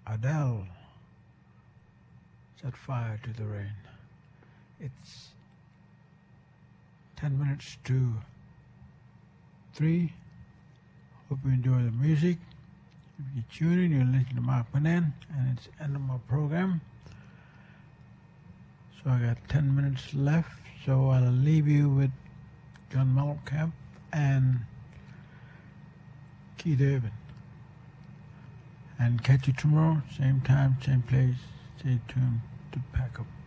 Adele, Set Fire to the Rain. It's 10 minutes to 3. Hope you enjoy the music. If you tune in, you'll listen to Mark Manan, and it's the end of my program. So I got 10 minutes left, so I'll leave you with John Mellencamp and Keith Urban. And catch you tomorrow, same time, same place. Stay tuned to Pack Up.